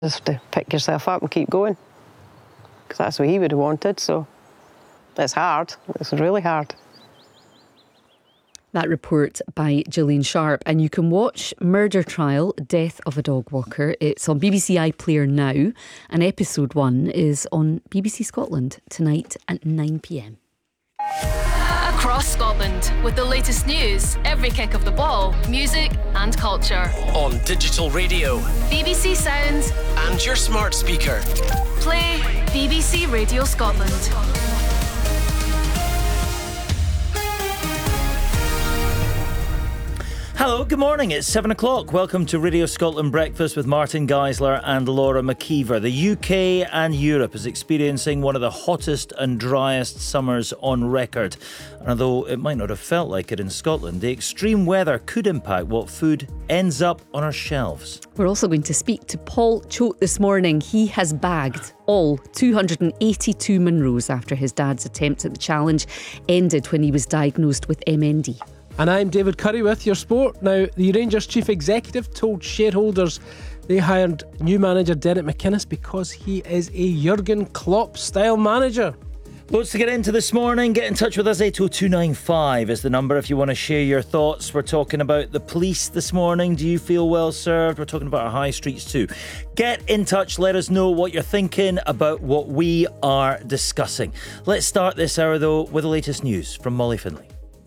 Just have to pick yourself up and keep going, because that's what he would have wanted. So it's hard. It's really hard. That report by Gillian Sharp. And you can watch Murder Trial, Death of a Dog Walker. It's on BBC iPlayer now. And episode 1 is on BBC Scotland tonight at 9 p.m. Across Scotland, with the latest news, every kick of the ball, music and culture. On digital radio, BBC Sounds and your smart speaker. Play BBC Radio Scotland. Hello, good morning. It's 7 o'clock. Welcome to Radio Scotland Breakfast with Martin Geisler and Laura McKeever. The UK and Europe is experiencing one of the hottest and driest summers on record. And although it might not have felt like it in Scotland, the extreme weather could impact what food ends up on our shelves. We're also going to speak to Paul Choate this morning. He has bagged all 282 Munros after his dad's attempt at the challenge ended when he was diagnosed with MND. And I'm David Curry with your sport. Now, the Rangers chief executive told shareholders they hired new manager Derek McInnes because he is a Jurgen Klopp style manager. Loads to get into this morning. Get in touch with us. 80295 is the number if you want to share your thoughts. We're talking about the police this morning. Do you feel well served? We're talking about our high streets too. Get in touch. Let us know what you're thinking about what we are discussing. Let's start this hour though with the latest news from Molly Finlay.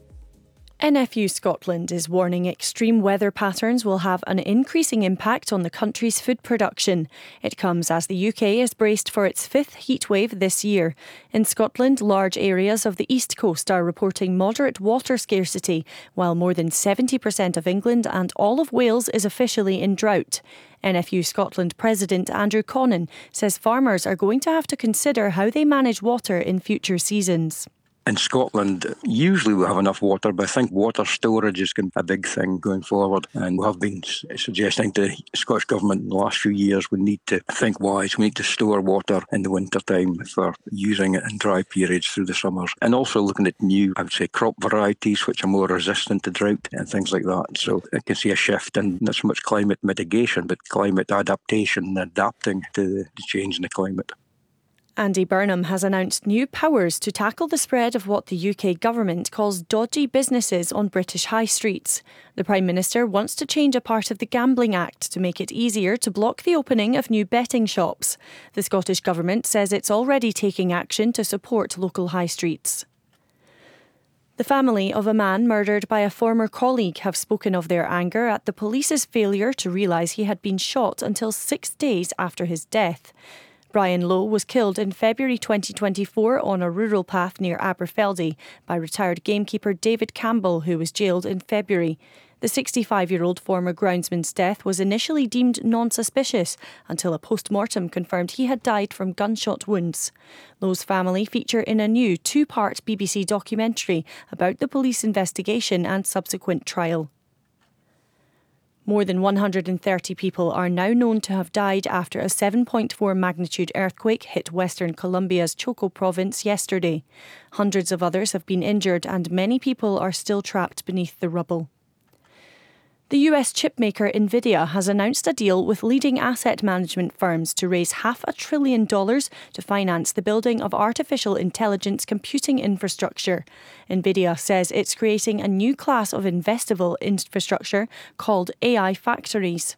NFU Scotland is warning extreme weather patterns will have an increasing impact on the country's food production. It comes as the UK is braced for its fifth heatwave this year. In Scotland, large areas of the east coast are reporting moderate water scarcity, while more than 70% of England and all of Wales is officially in drought. NFU Scotland President Andrew Connan says farmers are going to have to consider how they manage water in future seasons. In Scotland, usually we have enough water, but I think water storage is going to be a big thing going forward. And we have been suggesting to the Scottish Government in the last few years we need to think wise. We need to store water in the winter time for using it in dry periods through the summers. And also looking at new, I would say, crop varieties which are more resistant to drought and things like that. So I can see a shift in not so much climate mitigation, but climate adaptation and adapting to the change in the climate. Andy Burnham has announced new powers to tackle the spread of what the UK government calls dodgy businesses on British high streets. The Prime Minister wants to change a part of the Gambling Act to make it easier to block the opening of new betting shops. The Scottish Government says it's already taking action to support local high streets. The family of a man murdered by a former colleague have spoken of their anger at the police's failure to realise he had been shot until 6 days after his death. Brian Lowe was killed in February 2024 on a rural path near Aberfeldy by retired gamekeeper David Campbell, who was jailed in February. The 65-year-old former groundsman's death was initially deemed non-suspicious until a post-mortem confirmed he had died from gunshot wounds. Lowe's family feature in a new 2-part BBC documentary about the police investigation and subsequent trial. More than 130 people are now known to have died after a 7.4 magnitude earthquake hit Western Colombia's Choco province yesterday. Hundreds of others have been injured and many people are still trapped beneath the rubble. The US chipmaker Nvidia has announced a deal with leading asset management firms to raise $500 billion to finance the building of artificial intelligence computing infrastructure. Nvidia says it's creating a new class of investable infrastructure called AI factories.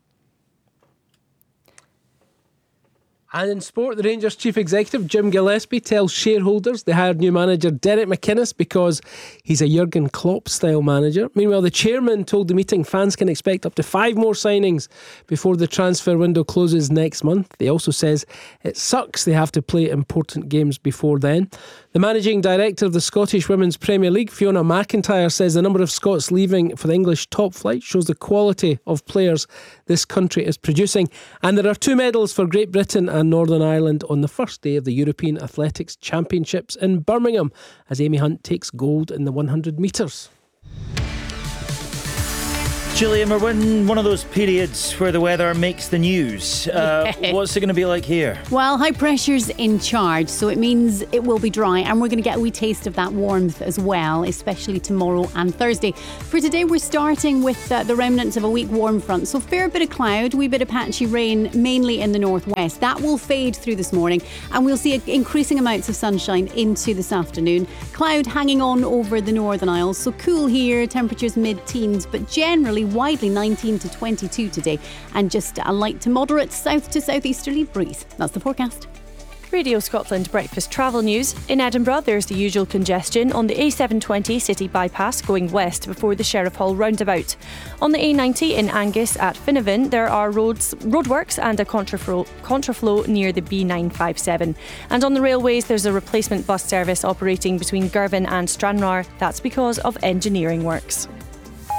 And in sport, the Rangers chief executive Jim Gillespie tells shareholders they hired new manager Derek McInnes because he's a Jurgen Klopp style manager. Meanwhile, the chairman told the meeting fans can expect up to 5 more signings before the transfer window closes next month. He also says it sucks they have to play important games before then. The managing director of the Scottish Women's Premier League, Fiona McIntyre, says the number of Scots leaving for the English top flight shows the quality of players this country is producing. And there are 2 medals for Great Britain and Northern Ireland on the first day of the European Athletics Championships in Birmingham as Amy Hunt takes gold in the 100 metres. Gillian, we're in one of those periods where the weather makes the news. What's it going to be like here? Well, high pressure's in charge, so it means it will be dry, and we're going to get a wee taste of that warmth as well, especially tomorrow and Thursday. For today, we're starting with the remnants of a weak warm front, so fair bit of cloud, wee bit of patchy rain, mainly in the northwest. That will fade through this morning, and we'll see increasing amounts of sunshine into this afternoon. Cloud hanging on over the Northern Isles, so cool here, temperatures mid-teens, but generally widely 19 to 22 today, and just a light to moderate south to southeasterly breeze. That's the forecast. Radio Scotland breakfast travel news. In Edinburgh, there's the usual congestion on the A720 City Bypass going west before the Sheriff Hall roundabout. On the A90 in Angus at Finnevin, there are roadworks and a contraflow near the B957. And on the railways, there's a replacement bus service operating between Girvan and Stranraer. That's because of engineering works.